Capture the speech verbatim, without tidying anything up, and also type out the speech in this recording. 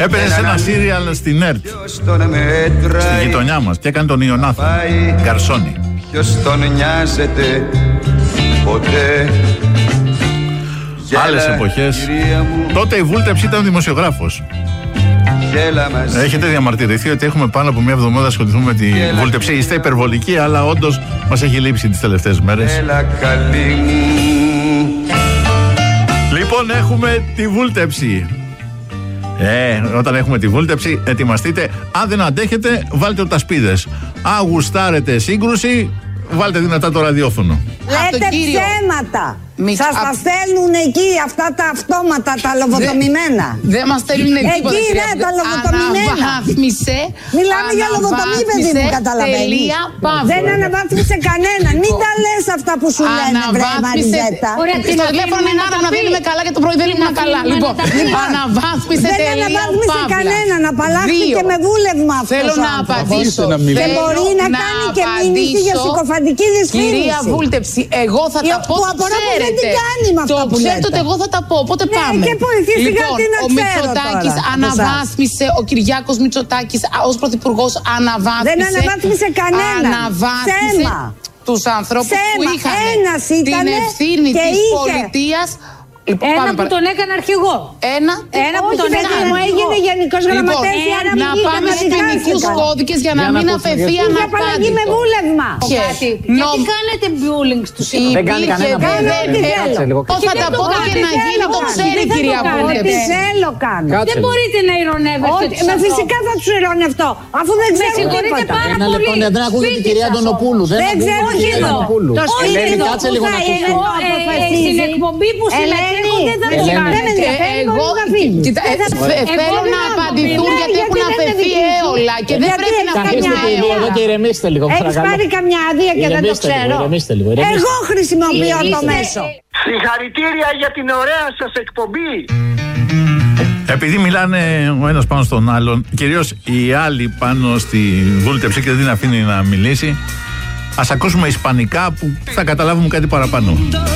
Έπαιζε σε ένα σύριαλ στην ΕΡΤ, στη γειτονιά μας, και έκανε τον Ιωνάθο Γκαρσόνη. Ποιος τον νοιάζεται ποτέ. Άλλες εποχές. Τότε η βούλτεψη ήταν δημοσιογράφος. Έχετε διαμαρτυρηθεί ότι έχουμε πάνω από μια εβδομάδα ασχοληθούμε με τη βούλτεψη. Είστε υπερβολικοί, αλλά όντως μας έχει λείψει τις τελευταίες μέρες. Λοιπόν, έχουμε τη βούλτεψη. Ε, όταν έχουμε τη βούλτεψη, ετοιμαστείτε. Αν δεν αντέχετε, βάλτε οτασπίδες. Αν γουστάρετε σύγκρουση, βάλτε δυνατά το ραδιόφωνο. Λέτε ψέματα. Σας τα στέλνουν εκεί αυτά τα αυτόματα, τα λοβοτομημένα. Δεν μας στέλνουν τίποτα. Εκεί ναι, τα λοβοτομημένα. Αναβάθμισε. Μιλάμε για λοβοτομή, παιδί μου, καταλαβαίνεις. Δεν αναβάθμισε κανέναν. Μην τα λες αυτά που σου λένε, βρε Μαριζέτα. Στο τηλέφωνο είναι άρα να δεν είμαι καλά και το πρωί δεν ήμουν καλά. Λοιπόν, αναβάθμισε τελεία. Δεν αναβάθμισε κανέναν. Απαλλάχθηκε με βούλευμα αυτό. Θέλω να απαντήσω. Και μπορεί να κάνει και μήνυση για συκοφαντική δυσφήμιση. Κυρία Βούλτεψη, εγώ θα τα πω. Τι κάνει με αυτά το που ξέρετε ότι εγώ θα τα πω, οπότε ναι, πάμε. Και λοιπόν, τι να ο Μητσοτάκης αναβάθμισε, ο Κυριάκος Μητσοτάκης ως πρωθυπουργός αναβάθμισε. Δεν αναβάθμισε κανένα. Αναβάθμισε τους ανθρώπους Σέμα. που είχαν την ευθύνη της είχε... πολιτείας. Λοιπόν, ένα πάμε, που τον έκανε αρχηγό. Ένα, ένα που όχι, τον έκανε μου έγινε γενικός γραμματέας. Λοιπόν, να πάμε στους ποινικούς κώδικες για να μην αφαιθεί αναπάντητο. Είχε απαλλαγή με βούλευμα. Γιατί κάνετε bullying στους υπήρχε. Δεν κάνει κανένα. Θα τα πω και να γίνει, το ξέρει η κυρία Βούλτεψη. Τι θέλω κάνω. Δεν μπορείτε να ειρωνεύεστε. Με φυσικά θα τους ειρωνευτώ. Αφού δεν ξέρω τίποτα. Ένα λεπτό, δεν ακούγεται την κυρία Αντωνοπούλου. Δεν ξέρω τίποτα. Το σπίτι εδώ που θα είναι στην εκπομπή που συμμετέχονται δεν θα το κάνετε. Εγώ θέλω να απαντηθούν γιατί έχουν αφαιθεί έολα και δεν πρέπει να κάνει έολα. Και ηρεμήστε λίγο. Έχεις πάρει καμιά άδεια και δεν το ξέρω. Εγώ χρησιμοποιώ το μέσο. Συγχαρητήρια για την ωραία σας εκπομπή. Επειδή μιλάνε ο ένας πάνω στον άλλον, κυρίως οι άλλοι πάνω στη βούλτεψη και δεν την αφήνει να μιλήσει, ας ακούσουμε ισπανικά που θα καταλάβουμε κάτι παραπάνω.